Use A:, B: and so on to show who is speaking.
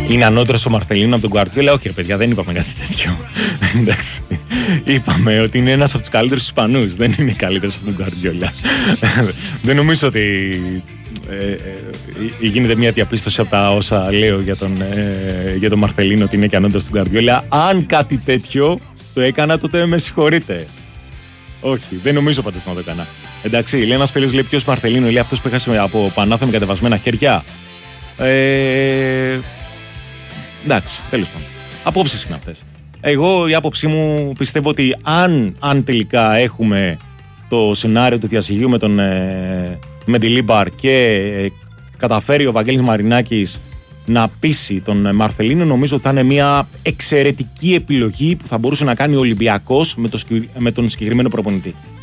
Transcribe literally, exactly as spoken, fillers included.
A: είναι ανώτερος ο Μαρτελίνο από τον Γκουαρδιόλα. Όχι, ρε παιδιά, δεν είπαμε κάτι τέτοιο. Εντάξει. Είπαμε ότι είναι ένας από τους καλύτερους Ισπανούς. Δεν είναι καλύτερος από τον Γκουαρδιόλα. Δεν νομίζω ότι ε, ε, γίνεται μια διαπίστωση από τα όσα λέω για τον, ε, για τον Μαρτελίνο ότι είναι και ανώτερος του Γκουαρδιόλα. Αν κάτι τέτοιο το έκανα, τότε με συγχωρείτε. Όχι, δεν νομίζω πάντως να το έκανα. Εντάξει, λέει ένας φίλος, λέει ποιος Μαρτελίνο, λέει αυτός που έχασε από Πανάθα με κατεβασμένα χέρια. Ε, εντάξει, τέλος πάντων. Απόψεις είναι αυτές. Εγώ η άποψή μου πιστεύω ότι αν, αν τελικά έχουμε το σενάριο του διασυγείου με τον ε, Μεντιλίμπαρ και ε, καταφέρει ο Βαγγέλης Μαρινάκης να πείσει τον Μαρθελίνο, νομίζω ότι θα είναι μια εξαιρετική επιλογή που θα μπορούσε να κάνει ο Ολυμπιακός με, το, με τον συγκεκριμένο προπονητή.